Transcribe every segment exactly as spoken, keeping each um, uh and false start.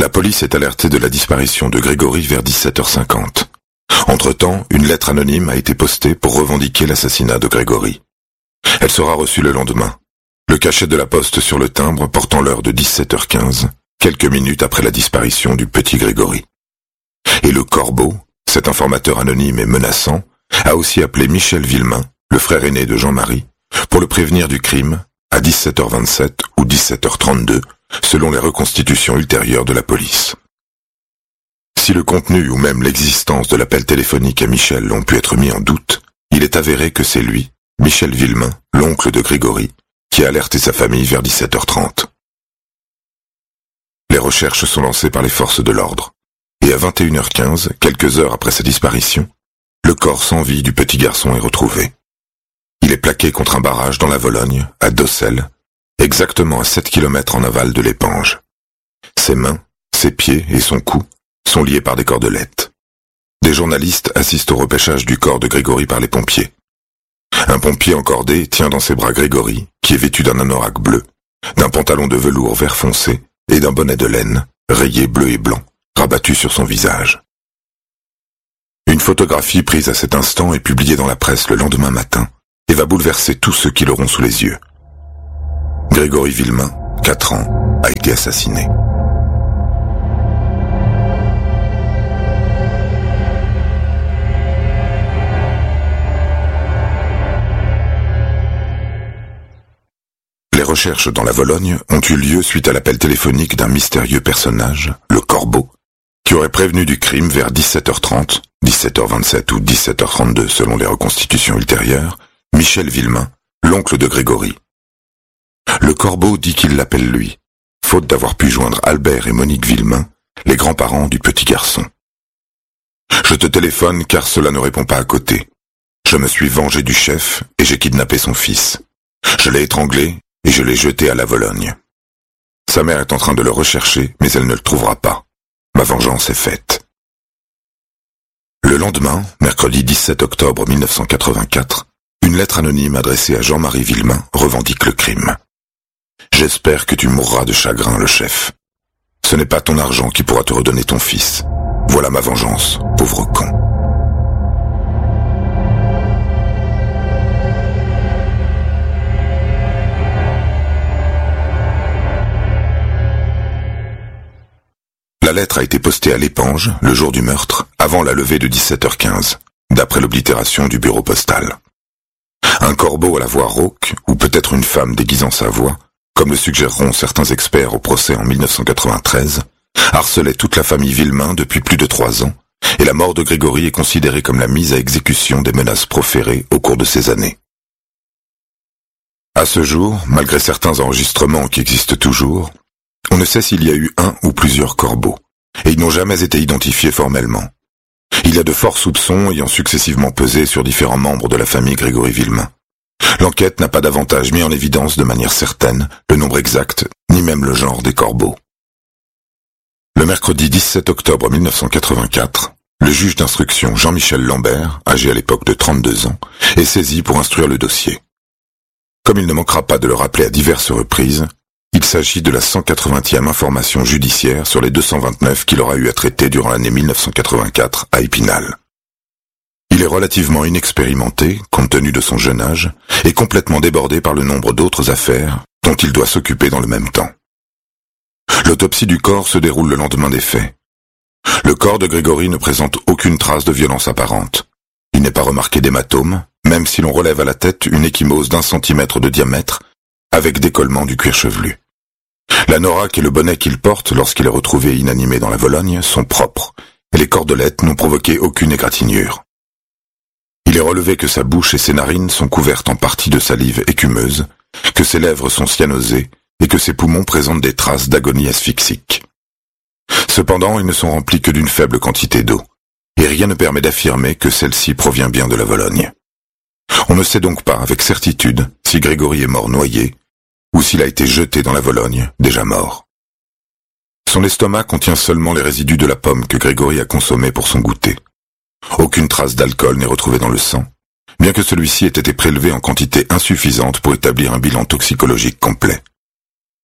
La police est alertée de la disparition de Grégory vers dix-sept heures cinquante. Entre-temps, une lettre anonyme a été postée pour revendiquer l'assassinat de Grégory. Elle sera reçue le lendemain. Le cachet de la poste sur le timbre portant l'heure de dix-sept heures quinze, quelques minutes après la disparition du petit Grégory. Et le Corbeau, cet informateur anonyme et menaçant, a aussi appelé Michel Villemain, le frère aîné de Jean-Marie, pour le prévenir du crime à dix-sept heures vingt-sept ou dix-sept heures trente-deux, selon les reconstitutions ultérieures de la police. Si le contenu ou même l'existence de l'appel téléphonique à Michel ont pu être mis en doute, il est avéré que c'est lui, Michel Villemain, l'oncle de Grégory, qui a alerté sa famille vers dix-sept heures trente. Les recherches sont lancées par les forces de l'ordre, et à vingt et une heures quinze, quelques heures après sa disparition, le corps sans vie du petit garçon est retrouvé. Il est plaqué contre un barrage dans la Vologne, à Docelles, exactement à sept kilomètres en aval de l'Épange. Ses mains, ses pieds et son cou sont liés par des cordelettes. Des journalistes assistent au repêchage du corps de Grégory par les pompiers. Un pompier encordé tient dans ses bras Grégory, qui est vêtu d'un anorak bleu, d'un pantalon de velours vert foncé et d'un bonnet de laine, rayé bleu et blanc, rabattu sur son visage. Une photographie prise à cet instant est publiée dans la presse le lendemain matin et va bouleverser tous ceux qui l'auront sous les yeux. Grégory Villemain, quatre ans, a été assassiné. Les recherches dans la Vologne ont eu lieu suite à l'appel téléphonique d'un mystérieux personnage, le Corbeau, qui aurait prévenu du crime vers dix-sept heures trente, dix-sept heures vingt-sept ou dix-sept heures trente-deux selon les reconstitutions ultérieures, Michel Villemain, l'oncle de Grégory. Le Corbeau dit qu'il l'appelle lui, faute d'avoir pu joindre Albert et Monique Villemain, les grands-parents du petit garçon. Je te téléphone car cela ne répond pas à côté. Je me suis vengé du chef et j'ai kidnappé son fils. Je l'ai étranglé et je l'ai jeté à la Vologne. Sa mère est en train de le rechercher, mais elle ne le trouvera pas. Ma vengeance est faite. Le lendemain, mercredi dix-sept octobre mille neuf cent quatre-vingt-quatre, une lettre anonyme adressée à Jean-Marie Villemain revendique le crime. J'espère que tu mourras de chagrin, le chef. Ce n'est pas ton argent qui pourra te redonner ton fils. Voilà ma vengeance, pauvre con. La lettre a été postée à l'Épange, le jour du meurtre, avant la levée de dix-sept heures quinze, d'après l'oblitération du bureau postal. Un corbeau à la voix rauque, ou peut-être une femme déguisant sa voix, comme le suggéreront certains experts au procès en mille neuf cent quatre-vingt-treize, harcelait toute la famille Villemain depuis plus de trois ans, et la mort de Grégory est considérée comme la mise à exécution des menaces proférées au cours de ces années. À ce jour, malgré certains enregistrements qui existent toujours, on ne sait s'il y a eu un ou plusieurs corbeaux, et ils n'ont jamais été identifiés formellement. Il y a de forts soupçons ayant successivement pesé sur différents membres de la famille Grégory Villemain. L'enquête n'a pas davantage mis en évidence de manière certaine le nombre exact, ni même le genre des corbeaux. Le mercredi dix-sept octobre mille neuf cent quatre-vingt-quatre, le juge d'instruction Jean-Michel Lambert, âgé à l'époque de trente-deux ans, est saisi pour instruire le dossier. Comme il ne manquera pas de le rappeler à diverses reprises, il s'agit de la cent quatre-vingtième information judiciaire sur les deux cent vingt-neuf qu'il aura eu à traiter durant l'année mille neuf cent quatre-vingt-quatre à Épinal. Il est relativement inexpérimenté, compte tenu de son jeune âge, et complètement débordé par le nombre d'autres affaires dont il doit s'occuper dans le même temps. L'autopsie du corps se déroule le lendemain des faits. Le corps de Grégory ne présente aucune trace de violence apparente. Il n'est pas remarqué d'hématome, même si l'on relève à la tête une ecchymose d'un centimètre de diamètre, avec décollement du cuir chevelu. L'anorak et le bonnet qu'il porte lorsqu'il est retrouvé inanimé dans la Vologne sont propres, et les cordelettes n'ont provoqué aucune égratignure. Il est relevé que sa bouche et ses narines sont couvertes en partie de salive écumeuse, que ses lèvres sont cyanosées et que ses poumons présentent des traces d'agonie asphyxique. Cependant, ils ne sont remplis que d'une faible quantité d'eau, et rien ne permet d'affirmer que celle-ci provient bien de la Vologne. On ne sait donc pas avec certitude si Grégory est mort noyé ou s'il a été jeté dans la Vologne, déjà mort. Son estomac contient seulement les résidus de la pomme que Grégory a consommée pour son goûter. Aucune trace d'alcool n'est retrouvée dans le sang, bien que celui-ci ait été prélevé en quantité insuffisante pour établir un bilan toxicologique complet. Aucune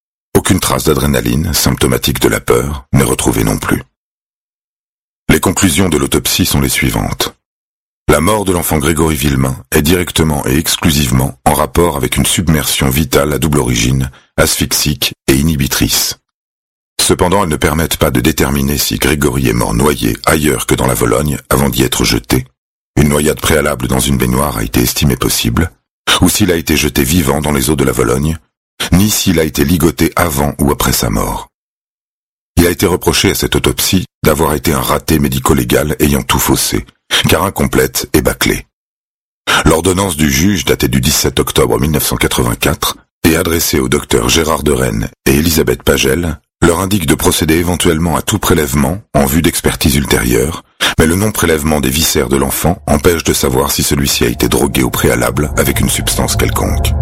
Aucune trace d'adrénaline, symptomatique de la peur, n'est retrouvée non plus. Les conclusions de l'autopsie sont les suivantes. La mort de l'enfant Grégory Villemain est directement et exclusivement en rapport avec une submersion vitale à double origine, asphyxique et inhibitrice. Cependant, elles ne permettent pas de déterminer si Grégory est mort noyé ailleurs que dans la Vologne avant d'y être jeté. Une noyade préalable dans une baignoire a été estimée possible, ou s'il a été jeté vivant dans les eaux de la Vologne, ni s'il a été ligoté avant ou après sa mort. Il a été reproché à cette autopsie d'avoir été un raté médico-légal ayant tout faussé, car incomplète et bâclée. L'ordonnance du juge datée du dix-sept octobre mille neuf cent quatre-vingt-quatre et adressée aux docteurs Gérard de Rennes et Elisabeth Pagel leur indique de procéder éventuellement à tout prélèvement en vue d'expertise ultérieure, mais le non-prélèvement des viscères de l'enfant empêche de savoir si celui-ci a été drogué au préalable avec une substance quelconque.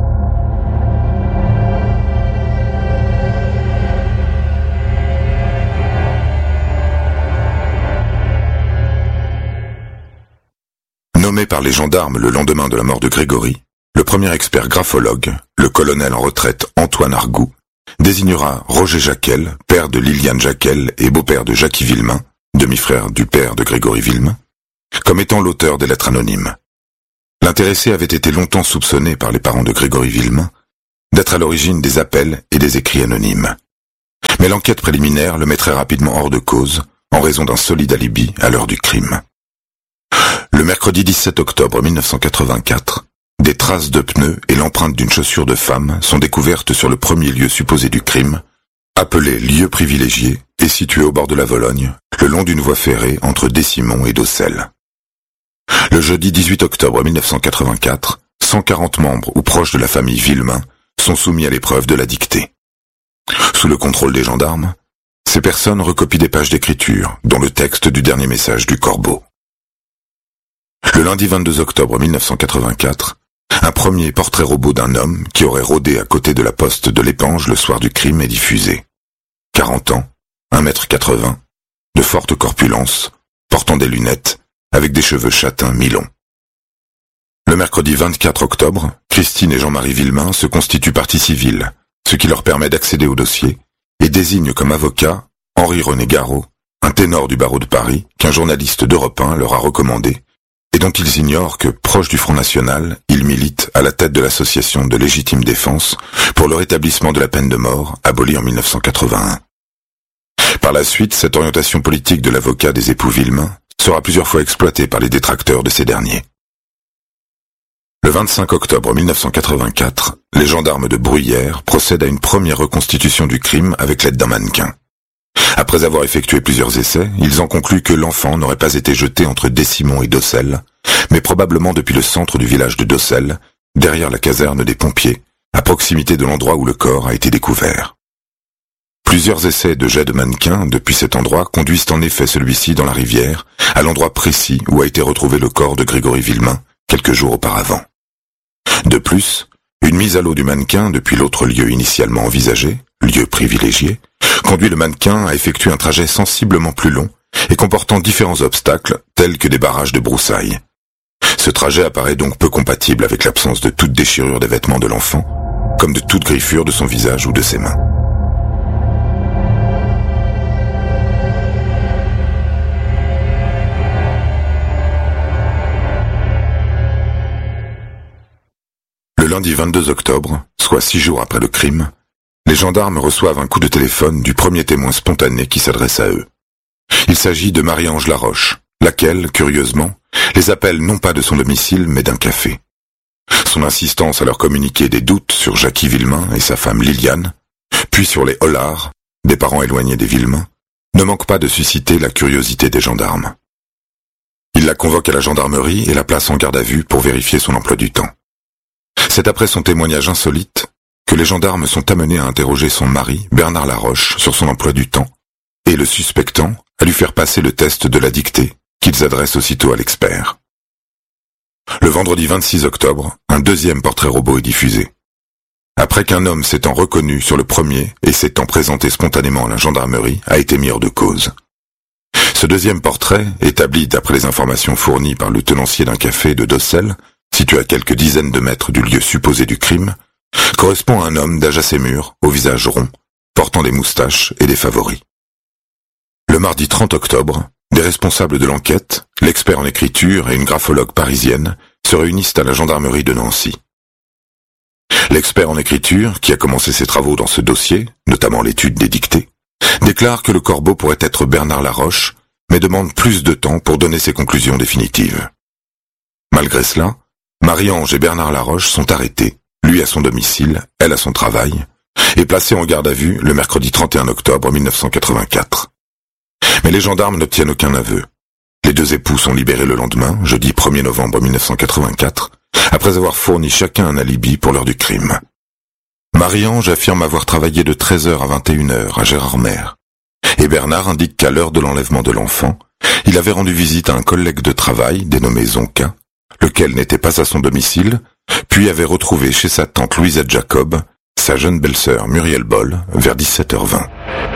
Nommé par les gendarmes le lendemain de la mort de Grégory, le premier expert graphologue, le colonel en retraite Antoine Argout, désignera Roger Jacquel, père de Liliane Jacquel et beau-père de Jackie Villemain, demi-frère du père de Grégory Villemain, comme étant l'auteur des lettres anonymes. L'intéressé avait été longtemps soupçonné par les parents de Grégory Villemain d'être à l'origine des appels et des écrits anonymes. Mais l'enquête préliminaire le mettrait rapidement hors de cause en raison d'un solide alibi à l'heure du crime. Le mercredi dix-sept octobre mille neuf cent quatre-vingt-quatre, des traces de pneus et l'empreinte d'une chaussure de femme sont découvertes sur le premier lieu supposé du crime, appelé lieu privilégié et situé au bord de la Vologne, le long d'une voie ferrée entre Décimon et Docelles. Le jeudi dix-huit octobre mille neuf cent quatre-vingt-quatre, cent quarante membres ou proches de la famille Villemain sont soumis à l'épreuve de la dictée. Sous le contrôle des gendarmes, ces personnes recopient des pages d'écriture, dont le texte du dernier message du corbeau. Le lundi vingt-deux octobre mille neuf cent quatre-vingt-quatre, un premier portrait robot d'un homme qui aurait rôdé à côté de la poste de l'Épange le soir du crime est diffusé. quarante ans, un mètre quatre-vingts, de forte corpulence, portant des lunettes, avec des cheveux châtains mi-longs. Le mercredi vingt-quatre octobre, Christine et Jean-Marie Villemain se constituent partie civile, ce qui leur permet d'accéder au dossier, et désignent comme avocat Henri-René Garot, un ténor du barreau de Paris qu'un journaliste d'Europe un leur a recommandé, et dont ils ignorent que, proche du Front National, il milite à la tête de l'association de légitime défense pour le rétablissement de la peine de mort, abolie en mille neuf cent quatre-vingt-un. Par la suite, cette orientation politique de l'avocat des époux Villemain sera plusieurs fois exploitée par les détracteurs de ces derniers. Le vingt-cinq octobre mille neuf cent quatre-vingt-quatre, les gendarmes de Bruyères procèdent à une première reconstitution du crime avec l'aide d'un mannequin. Après avoir effectué plusieurs essais, ils en concluent que l'enfant n'aurait pas été jeté entre Décimon et Docelles, mais probablement depuis le centre du village de Docelles, derrière la caserne des pompiers, à proximité de l'endroit où le corps a été découvert. Plusieurs essais de jets de mannequin depuis cet endroit conduisent en effet celui-ci dans la rivière, à l'endroit précis où a été retrouvé le corps de Grégory Villemain quelques jours auparavant. De plus, une mise à l'eau du mannequin depuis l'autre lieu initialement envisagé, lieu privilégié, conduit le mannequin à effectuer un trajet sensiblement plus long et comportant différents obstacles tels que des barrages de broussailles. Ce trajet apparaît donc peu compatible avec l'absence de toute déchirure des vêtements de l'enfant, comme de toute griffure de son visage ou de ses mains. Le lundi vingt-deux octobre, soit six jours après le crime, les gendarmes reçoivent un coup de téléphone du premier témoin spontané qui s'adresse à eux. Il s'agit de Marie-Ange Laroche, laquelle, curieusement, les appelle non pas de son domicile mais d'un café. Son insistance à leur communiquer des doutes sur Jackie Villemain et sa femme Liliane, puis sur les Hollard, des parents éloignés des Villemain, ne manque pas de susciter la curiosité des gendarmes. Il la convoque à la gendarmerie et la place en garde à vue pour vérifier son emploi du temps. C'est après son témoignage insolite que les gendarmes sont amenés à interroger son mari, Bernard Laroche, sur son emploi du temps, et le suspectant à lui faire passer le test de la dictée, qu'ils adressent aussitôt à l'expert. Le vendredi vingt-six octobre, un deuxième portrait robot est diffusé. Après qu'un homme s'étant reconnu sur le premier et s'étant présenté spontanément à la gendarmerie a été mis hors de cause. Ce deuxième portrait, établi d'après les informations fournies par le tenancier d'un café de Docelles, situé à quelques dizaines de mètres du lieu supposé du crime, correspond à un homme d'âge assez mûr, au visage rond, portant des moustaches et des favoris. Le mardi trente octobre, des responsables de l'enquête, l'expert en écriture et une graphologue parisienne se réunissent à la gendarmerie de Nancy. L'expert en écriture, qui a commencé ses travaux dans ce dossier, notamment l'étude des dictées, déclare que le corbeau pourrait être Bernard Laroche, mais demande plus de temps pour donner ses conclusions définitives. Malgré cela, Marie-Ange et Bernard Laroche sont arrêtés, lui à son domicile, elle à son travail, et placés en garde à vue le mercredi trente et un octobre mille neuf cent quatre-vingt-quatre. Mais les gendarmes n'obtiennent aucun aveu. Les deux époux sont libérés le lendemain, jeudi premier novembre mille neuf cent quatre-vingt-quatre, après avoir fourni chacun un alibi pour l'heure du crime. Marie-Ange affirme avoir travaillé de treize heures à vingt et une heures à Gérardmer, et Bernard indique qu'à l'heure de l'enlèvement de l'enfant, il avait rendu visite à un collègue de travail dénommé Zonka, lequel n'était pas à son domicile, puis avait retrouvé chez sa tante Louisette Jacob sa jeune belle-sœur Muriel Boll vers dix-sept heures vingt.